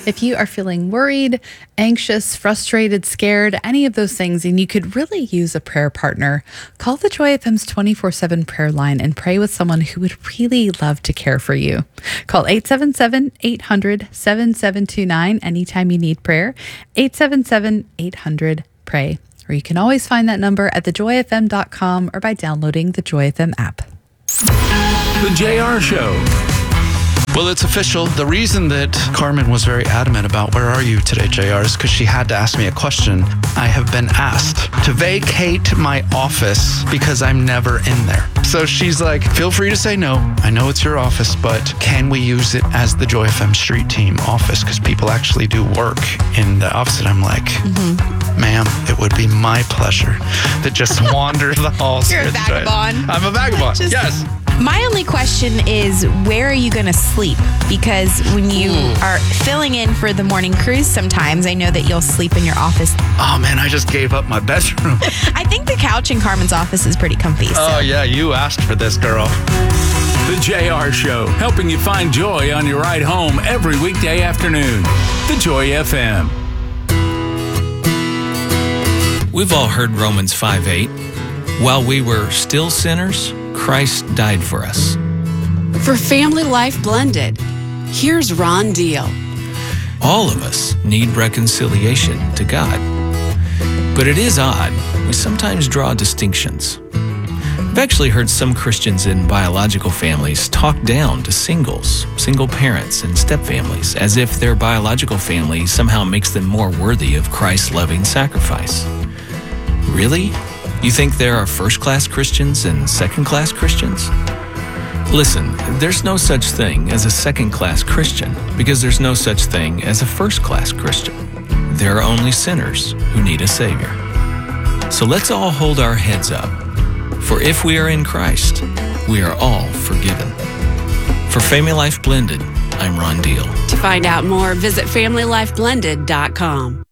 If you are feeling worried, anxious, frustrated, scared, any of those things, and you could really use a prayer partner, call the Joy FM's 24/7 prayer line and pray with someone who would really love to care for you. Call 877-800-7729 anytime you need prayer, 877-800-PRAY. Or you can always find that number at thejoyfm.com or by downloading the Joy FM app. The JR Show. Well, it's official. The reason that Carmen was very adamant about where are you today, JR, is because she had to ask me a question. I have been asked to vacate my office because I'm never in there. So she's like, feel free to say no. I know it's your office, but can we use it as the Joy FM Street Team office? Because people actually do work in the office. And I'm like, ma'am, it would be my pleasure to just wander the halls. You're a vagabond. I'm a vagabond, yes. My only question is, where are you going to sleep? Because when you are filling in for the morning cruise, sometimes I know that you'll sleep in your office. Oh, man, I just gave up my bedroom. I think the couch in Carmen's office is pretty comfy. Oh, yeah, you asked for this, girl. The JR Show, helping you find joy on your ride home every weekday afternoon. The Joy FM. We've all heard Romans 5:8. While we were still sinners, Christ died for us. For Family Life Blended, here's Ron Deal. All of us need reconciliation to God. But it is odd. We sometimes draw distinctions. I've actually heard some Christians in biological families talk down to singles, single parents, and stepfamilies as if their biological family somehow makes them more worthy of Christ's loving sacrifice. Really? You think there are first-class Christians and second-class Christians? Listen, there's no such thing as a second-class Christian because there's no such thing as a first-class Christian. There are only sinners who need a Savior. So let's all hold our heads up. For if we are in Christ, we are all forgiven. For Family Life Blended, I'm Ron Deal. To find out more, visit FamilyLifeBlended.com.